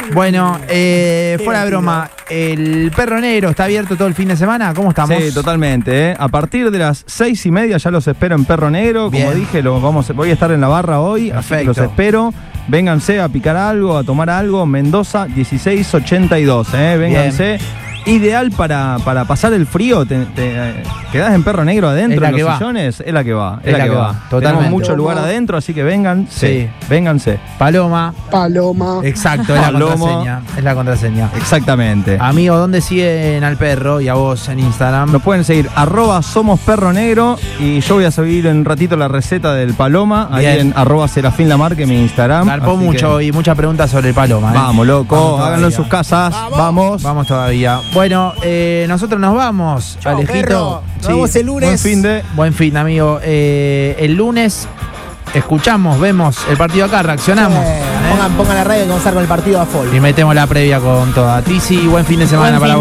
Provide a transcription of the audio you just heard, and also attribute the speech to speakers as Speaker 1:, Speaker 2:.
Speaker 1: Bueno, fuera de broma, ¿el Perro Negro está abierto todo el fin de semana? ¿Cómo estamos?
Speaker 2: Sí, totalmente. A partir de las 6:30 ya los espero en Perro Negro. Como
Speaker 1: Bien.
Speaker 2: dije, voy a estar en la barra hoy, así que los espero. Vénganse a picar algo, a tomar algo. Mendoza 1682, vénganse. Bien. Ideal para pasar el frío. Te quedás en Perro Negro adentro en los sillones. Es la que va. Es la que va.
Speaker 1: Totalmente.
Speaker 2: Tenemos mucho lugar adentro, así que vénganse. Sí. Vénganse.
Speaker 1: Paloma.
Speaker 2: Exacto,
Speaker 1: es la contraseña. Es la contraseña.
Speaker 2: Exactamente.
Speaker 1: Amigo, ¿dónde siguen al perro y a vos en Instagram?
Speaker 2: Nos pueden seguir @somosperronegro y yo voy a subir en un ratito la receta del Paloma. Ahí en @SerafínLamar, que es mi Instagram.
Speaker 1: Garpó mucho y muchas preguntas sobre el Paloma.
Speaker 2: Vamos, loco. Háganlo en sus casas. Vamos.
Speaker 1: Vamos todavía. Bueno, nosotros nos vamos.
Speaker 3: Chau,
Speaker 1: Alejito.
Speaker 3: Perro. Nos vemos el lunes.
Speaker 1: Buen fin, amigo. El lunes vemos el partido acá, reaccionamos.
Speaker 3: Pongan la radio y vamos a estar con el partido a full.
Speaker 1: Y metemos la previa con toda. Tizi, buen fin de semana para vos.